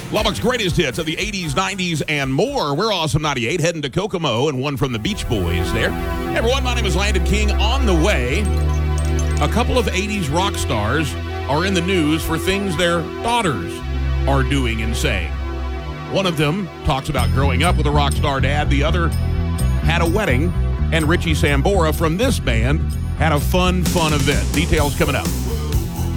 Lubbock's greatest hits of the 80s, 90s, and more. We're Awesome 98, heading to Kokomo, and one from the Beach Boys there. Hey everyone, my name is Landon King. On the way, a couple of 80s rock stars are in the news for things their daughters are doing and saying. One of them talks about growing up with a rock star dad. The other had a wedding, and Richie Sambora from this band had a fun event. Details coming up.